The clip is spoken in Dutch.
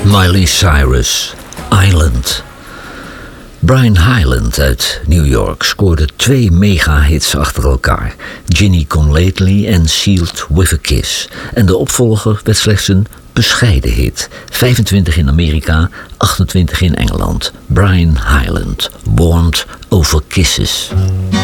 Miley Cyrus, Island. Brian Hyland uit New York scoorde 2 mega-hits achter elkaar. Ginny Come Lately en Sealed With A Kiss. En de opvolger werd slechts een bescheiden hit. 25 in Amerika, 28 in Engeland. Brian Hyland, Warned Over Kisses.